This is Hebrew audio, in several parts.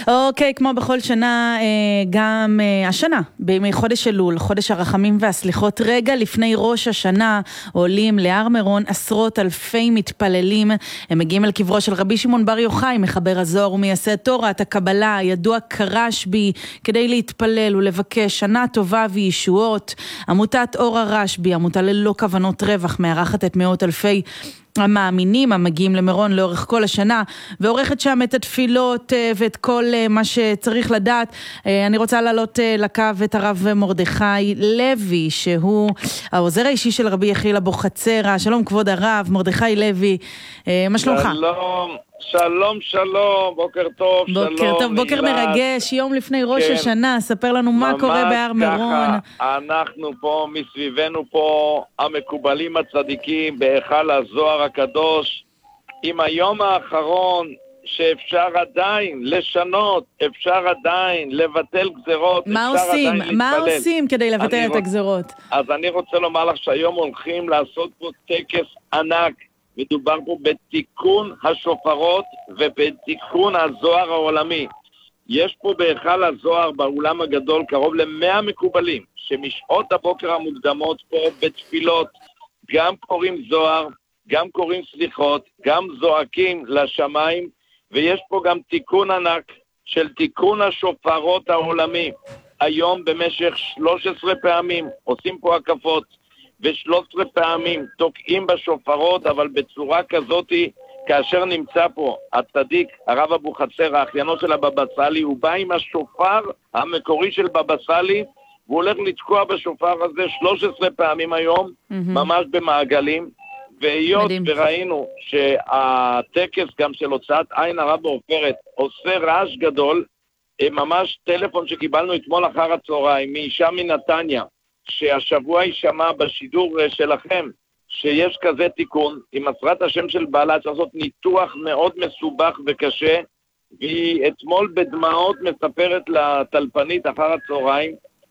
אוקיי, כמו בכל שנה, גם השנה, בימי חודש אלול, חודש הרחמים והסליחות, רגע לפני ראש השנה, עולים להר מירון עשרות אלפי מתפללים. הם מגיעים אל קברו של רבי שמעון בר יוחאי, מחבר הזוהר ומייסד תורת הקבלה, ידוע כרשב"י, כדי להתפלל ולבקש שנה טובה וישועות. עמותת אור הרשב"י, עמותה ללא כוונות רווח, מארחת את מאות אלפי המאמינים המגיעים למירון לאורך כל השנה, ועורכת שם את התפילות ואת כל מה שצריך לדעת. אני רוצה לעלות לקו את הרב מרדכי לוי, שהוא העוזר האישי של רבי יחיאל אבוחצירא. שלום כבוד הרב מרדכי לוי, מה שלומך? שלום, שלום, שלום, בוקר טוב. בוקר טוב, בוקר מרגש, יום לפני ראש השנה. ספר לנו מה קורה בהר מירון. אנחנו פה, מסביבנו פה, המקובלים הצדיקים בהיכל הזוהר הקדוש, עם היום האחרון שאפשר עדיין לשנות, אפשר עדיין לבטל גזרות. מה עושים כדי לבטל את הגזרות? אז אני רוצה לומר לך שהיום הולכים לעשות פה טקס ענק. מדובר פה בתיקון השופרות ובתיקון הזוהר העולמי. יש פה בהיכל הזוהר באולם הגדול קרוב ל100 מקובלים, שמשעות הבוקר המוקדמות פה בתפילות גם קוראים זוהר, גם קוראים סליחות, גם זועקים לשמיים, ויש פה גם תיקון ענק של תיקון השופרות העולמי. היום במשך 13 פעמים עושים פה הקפות, ו13 פעמים תוקעים בשופרות, אבל בצורה כזאת, כאשר נמצא פה הצדיק הרב אבוחצירא, אחיינו של הבבא סאלי, הוא בא עם השופר המקורי של בבא סאלי, והוא הולך לתקוע בשופר הזה 13 פעמים היום, ממש במעגלים. והיות וראינו שהטקס גם של הוצאת עין הרע בעופרת עושה רעש גדול, ממש טלפון שקיבלנו אתמול אחר הצהריים מאישה מנתניה, שהשבוע יישמע בשידור שלכם שיש כזה תיקון, עם מסרת השם של בעלה, צריך לעשות ניתוח מאוד מסובך וקשה, והיא אתמול בדמעות מספרת לטלפנית אחר הצהריים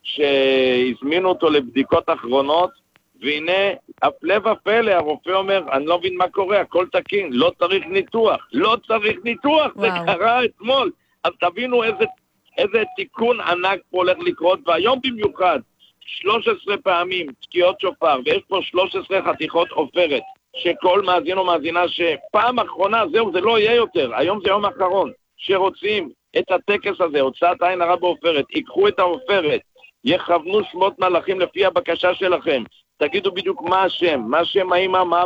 שהזמינו אותו לבדיקות אחרונות, והנה הפלא ופלא, הרופא אומר, אני לא מבין מה קורה, הכל תקין, לא צריך ניתוח, לא צריך ניתוח. וואו. זה קרה אתמול. אז תבינו איזה תיקון ענק פה הולך לקרות, והיום במיוחד 13 פעמים תקיעות שופר, ויש פה 13 חתיכות עופרת, שכל מאזין או מאזינה שפעם אחרונה, זהו, זה לא יהיה יותר, היום זה יום האחרון, שרוצים את הטקס הזה, הוצאת עין הרע בעופרת, ייקחו את העופרת, יכוונו שמות מלאכים לפי הבקשה שלכם, תגידו בדיוק מה השם, האמא, מה